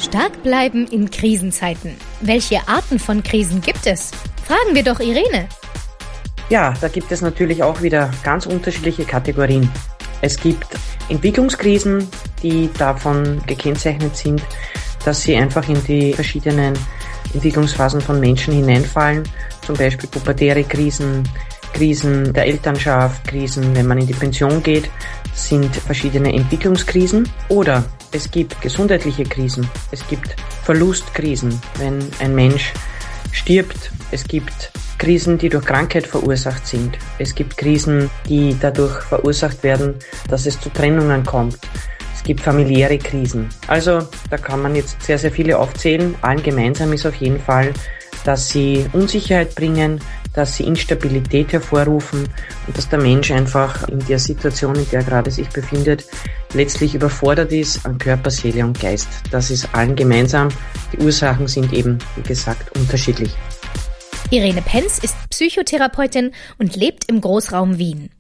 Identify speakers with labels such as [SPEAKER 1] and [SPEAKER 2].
[SPEAKER 1] Stark bleiben in Krisenzeiten. Welche Arten von Krisen gibt es? Fragen wir doch Irene.
[SPEAKER 2] Ja, da gibt es natürlich auch wieder ganz unterschiedliche Kategorien. Es gibt Entwicklungskrisen, die davon gekennzeichnet sind, dass sie einfach in die verschiedenen Entwicklungsphasen von Menschen hineinfallen. Zum Beispiel pubertäre Krisen, Krisen der Elternschaft, Krisen, wenn man in die Pension geht, sind verschiedene Entwicklungskrisen. Oder es gibt gesundheitliche Krisen, es gibt Verlustkrisen, wenn ein Mensch stirbt. Es gibt Krisen, die durch Krankheit verursacht sind. Es gibt Krisen, die dadurch verursacht werden, dass es zu Trennungen kommt. Es gibt familiäre Krisen. Also da kann man jetzt sehr, sehr viele aufzählen. Allen gemeinsam ist auf jeden Fall, dass sie Unsicherheit bringen, dass sie Instabilität hervorrufen und dass der Mensch einfach in der Situation, in der er gerade sich befindet, letztlich überfordert ist an Körper, Seele und Geist. Das ist allen gemeinsam. Die Ursachen sind eben, wie gesagt, unterschiedlich.
[SPEAKER 1] Irene Penz ist Psychotherapeutin und lebt im Großraum Wien.